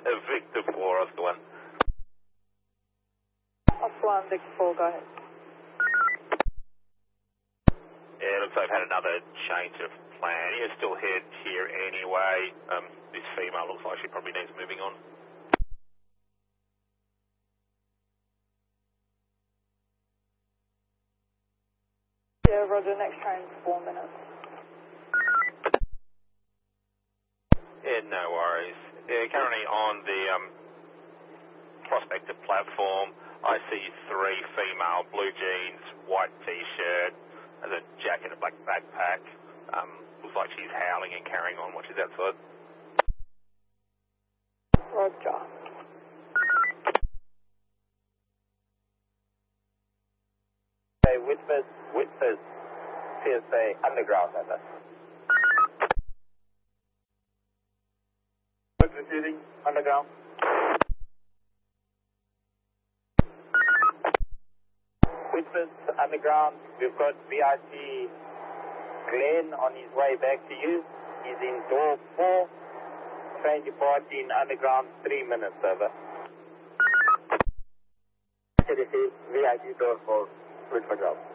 Victor 4, Oscar 1. Oscar 1, Victor 4, go ahead. Yeah, looks like I've had another change of plan. You're still head here anyway. This female looks like she probably needs moving on. Yeah, roger, next train 4 minutes. Yeah, no worries. Yeah, currently on the Prospector platform, I see 3 female, blue jeans, white t-shirt, has a jacket, a black backpack. Looks like she's howling and carrying on while she's outside. Roger. Hey, Whitford, PSA Underground, over. Receiving, Underground. Whitford, Underground, we've got VIC Glenn on his way back to you. He's in door 4, train departing Underground 3 minutes, over. CDC, VIC door 4, Whitford Road.